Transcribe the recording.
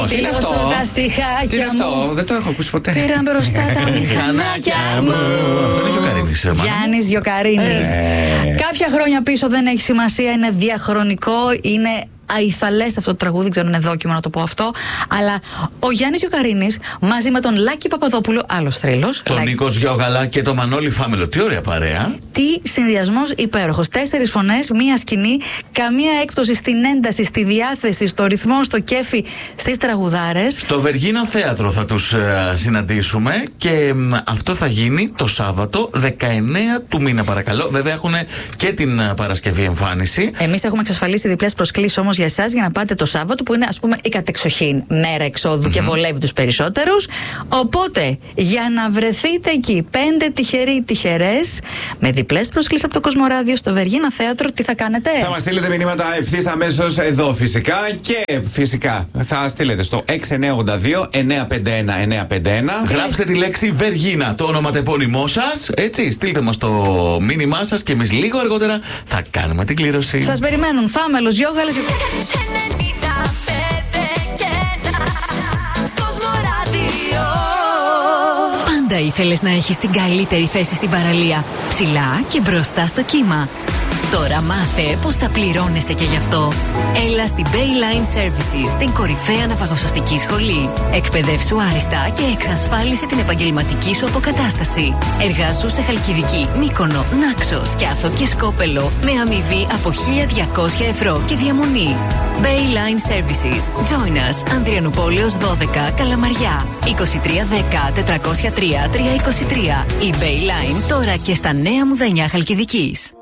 Τι είναι αυτό? Τι είναι αυτό? Δεν το έχω ακούσει ποτέ. Πήραν μπροστά τα μηχανάκια μου. Αυτό είναι Γιοκαρίνης. Γιάννης Γιοκαρίνης. Κάποια χρόνια πίσω, δεν έχει σημασία, είναι διαχρονικό, είναι αϊθαλές αυτό το τραγούδι, δεν ξέρω αν είναι δόκιμο να το πω αυτό. Αλλά ο Γιάννης Γιοκαρίνης μαζί με τον Λάκη Παπαδόπουλο, άλλος θρύλος. Τον Νίκο Γιώγαλα και τον Μανώλη Φάμελο. Τι ωραία παρέα. Τι συνδυασμός υπέροχος. 4 φωνές, μία σκηνή, καμία έκπτωση στην ένταση, στη διάθεση, στο ρυθμό, στο κέφι, στις τραγουδάρες. Στο Βεργίνα Θέατρο θα τους συναντήσουμε και αυτό θα γίνει το Σάββατο 19 του μήνα, παρακαλώ. Βέβαια έχουν και την Παρασκευή εμφάνιση. Εμείς έχουμε εξασφαλίσει διπλές προσκλήσεις όμως για εσάς για να πάτε το Σάββατο, που είναι ας πούμε η κατεξοχήν μέρα εξόδου και βολεύει τους περισσότερους. Οπότε για να βρεθείτε εκεί 5 τυχεροί τυχερές με διπλές προσκλήσεις από το Κοσμοράδιο στο Βεργίνα Θέατρο, τι θα κάνετε? Θα μας στείλετε μηνύματα ευθύς αμέσως εδώ φυσικά, και φυσικά θα στείλετε στο 6982 951 951. Γράψτε τη λέξη Βεργίνα, το όνομα τεπώνυμό σας, έτσι, στείλτε μας το μήνυμά σας και εμείς λίγο αργότερα θα κάνουμε την κλήρωση. Σας περιμένουν Φάμελος, Γιώγαλας. Πάντα ήθελες να έχεις την καλύτερη θέση στην παραλία, ψηλά και μπροστά στο κύμα. Τώρα μάθε πώς θα πληρώνεσαι και γι' αυτό. Έλα στην Bayline Services, την κορυφαία ναυαγοσωστική σχολή. Εκπαιδεύσου άριστα και εξασφάλισε την επαγγελματική σου αποκατάσταση. Εργάσου σε Χαλκιδική, Μύκονο, Νάξο, Σκιάθο και Σκόπελο με αμοιβή από 1.200 ευρώ και διαμονή. Bayline Services. Join us. Ανδριανουπόλεως 12, Καλαμαριά. 2310 403 323. Η Bayline τώρα και στα Νέα Μουδανιά Χαλκιδικής.